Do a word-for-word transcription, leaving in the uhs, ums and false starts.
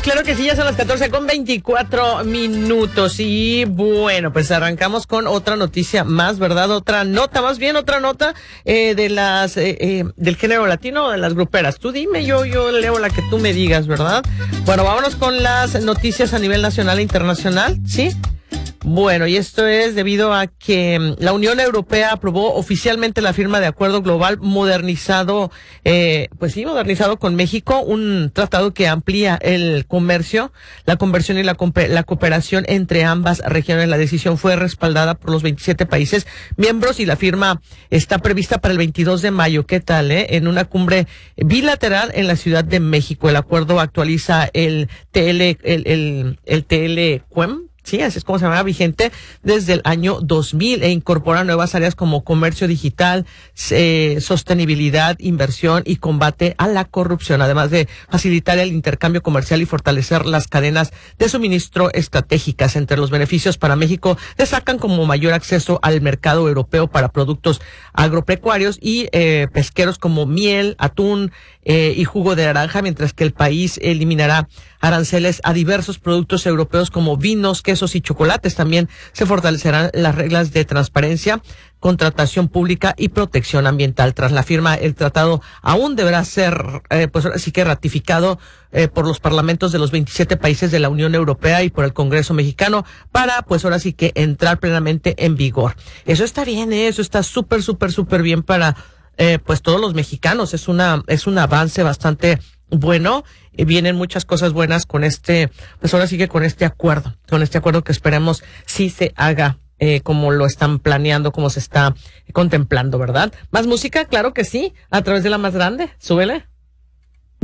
Arrancamos, claro que sí, ya son las catorce con veinticuatro minutos y bueno, pues arrancamos con otra noticia más, ¿verdad? Otra nota, más bien otra nota eh, de las eh, eh, del género latino o de las gruperas. Tú dime, yo yo leo la que tú me digas, ¿verdad? Bueno, vámonos con las noticias a nivel nacional e internacional, ¿sí? Bueno, y esto es debido a que la Unión Europea aprobó oficialmente la firma de acuerdo global modernizado, eh, pues sí, modernizado con México, un tratado que amplía el comercio, la conversión y la, la cooperación entre ambas regiones. La decisión fue respaldada por los veintisiete países miembros y la firma está prevista para el veintidós de mayo. ¿Qué tal, eh? En una cumbre bilateral en la Ciudad de México. El acuerdo actualiza el T L, el, el, el T L C U E M. Sí, así es como se llama, vigente desde el año dos mil e incorpora nuevas áreas como comercio digital, eh, sostenibilidad, inversión y combate a la corrupción, además de facilitar el intercambio comercial y fortalecer las cadenas de suministro estratégicas. Entre los beneficios para México destacan como mayor acceso al mercado europeo para productos agropecuarios y eh, pesqueros como miel, atún eh, y jugo de naranja, mientras que el país eliminará aranceles a diversos productos europeos como vinos, quesos y chocolates. También se fortalecerán las reglas de transparencia, contratación pública y protección ambiental. Tras la firma, el tratado aún deberá ser, eh, pues ahora sí que ratificado eh, por los parlamentos de los veintisiete países de la Unión Europea y por el Congreso mexicano para, pues ahora sí que entrar plenamente en vigor. Eso está bien, ¿eh? Eso está súper, súper, súper bien para, eh, pues todos los mexicanos. Es una, es un avance bastante bueno. Y vienen muchas cosas buenas con este, pues ahora sí que con este acuerdo, con este acuerdo que esperemos sí se haga eh, como lo están planeando, como se está contemplando, ¿verdad? Más música, claro que sí, a través de la más grande, súbele.